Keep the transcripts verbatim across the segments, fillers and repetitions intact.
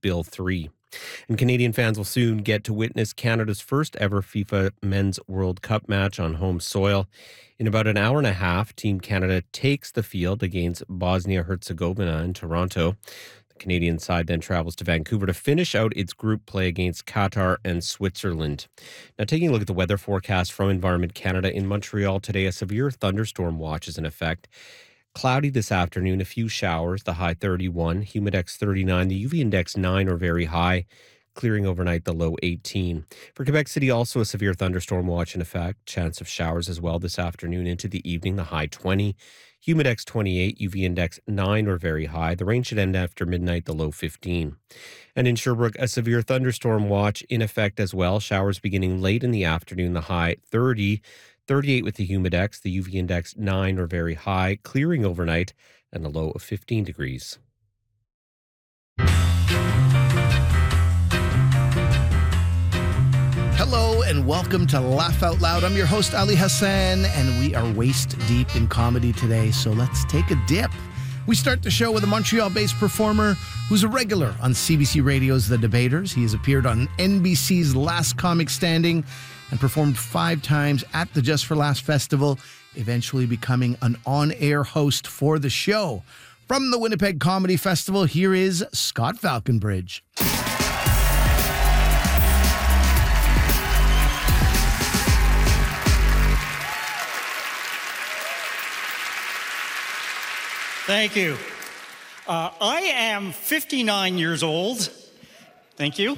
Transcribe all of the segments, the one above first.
Bill three. And Canadian fans will soon get to witness Canada's first ever FIFA Men's World Cup match on home soil. In about an hour and a half, Team Canada takes the field against Bosnia-Herzegovina in Toronto. The Canadian side then travels to Vancouver to finish out its group play against Qatar and Switzerland. Now, taking a look at the weather forecast from Environment Canada, in Montreal today, a severe thunderstorm watch is in effect. Cloudy this afternoon, a few showers, the high thirty-one, humidex thirty-nine, the U V index nine or very high, clearing overnight, the low eighteen. For Quebec City, also a severe thunderstorm watch in effect, chance of showers as well this afternoon into the evening, the high twenty, humidex twenty-eight, U V index nine or very high. The rain should end after midnight, the low fifteen. And in Sherbrooke, a severe thunderstorm watch in effect as well, showers beginning late in the afternoon, the high thirty, thirty-eight with the humidex, the U V index nine or very high, clearing overnight, and a low of fifteen degrees. Hello and welcome to Laugh Out Loud. I'm your host, Ali Hassan, and we are waist deep in comedy today, so let's take a dip. We start the show with a Montreal-based performer who's a regular on C B C Radio's The Debaters. He has appeared on N B C's Last Comic Standing and performed five times at the Just for Laughs Festival, eventually becoming an on-air host for the show. From the Winnipeg Comedy Festival, here is Scott Falconbridge. Thank you. Uh, I am fifty-nine years old. Thank you.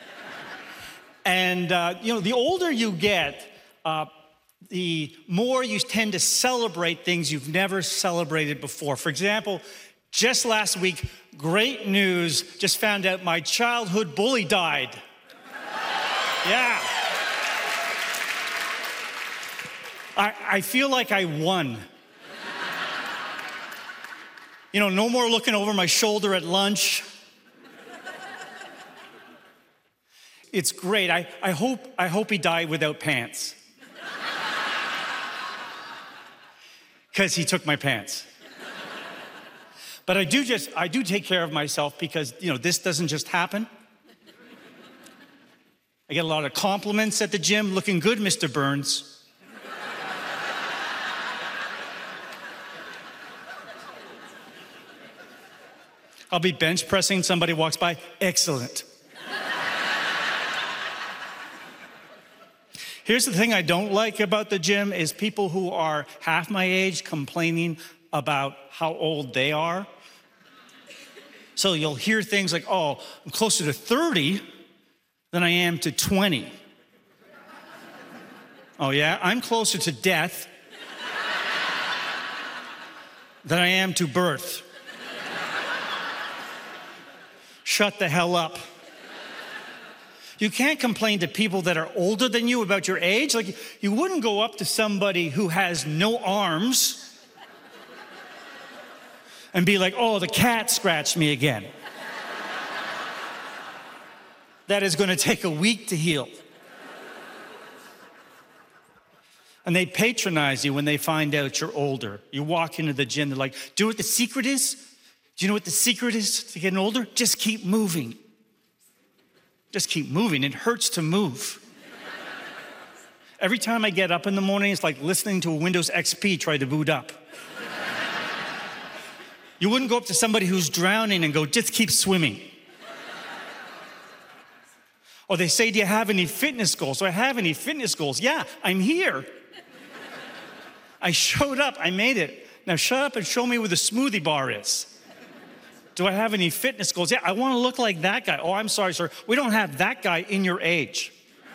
And, uh, you know, the older you get, uh, the more you tend to celebrate things you've never celebrated before. For example, just last week, great news, just found out my childhood bully died. Yeah. I, I feel like I won. You know, no more looking over my shoulder at lunch. It's great. I, I hope I hope he died without pants. Because he took my pants. But I do just I do take care of myself because, you know, this doesn't just happen. I get a lot of compliments at the gym. Looking good, Mister Burns. I'll be bench pressing, somebody walks by, excellent. Here's the thing I don't like about the gym is people who are half my age complaining about how old they are. So you'll hear things like, oh, I'm closer to thirty than I am to twenty. Oh yeah, I'm closer to death than I am to birth. Shut the hell up. You can't complain to people that are older than you about your age. Like, you wouldn't go up to somebody who has no arms and be like, oh, the cat scratched me again. That is going to take a week to heal. And they patronize you when they find out you're older. You walk into the gym, they're like, do you know what the secret is? Do you know what the secret is to getting older? Just keep moving. Just keep moving. It hurts to move. Every time I get up in the morning, it's like listening to a Windows X P try to boot up. You wouldn't go up to somebody who's drowning and go, just keep swimming. Or they say, do you have any fitness goals? Do I have any fitness goals? Yeah, I'm here. I showed up, I made it. Now shut up and show me where the smoothie bar is. Do I have any fitness goals? Yeah, I want to look like that guy. Oh, I'm sorry, sir. We don't have that guy in your age.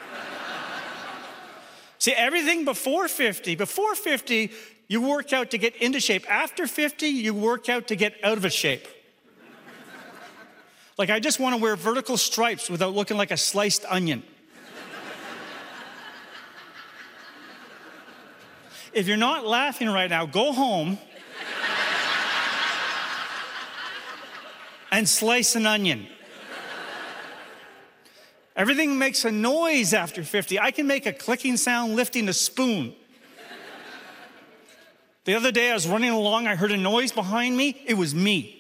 See, everything before fifty, before fifty, you work out to get into shape. After fifty, you work out to get out of shape. Like, I just want to wear vertical stripes without looking like a sliced onion. If you're not laughing right now, go home and slice an onion. Everything makes a noise after fifty. I can make a clicking sound lifting a spoon. The other day I was running along, I heard a noise behind me. It was me.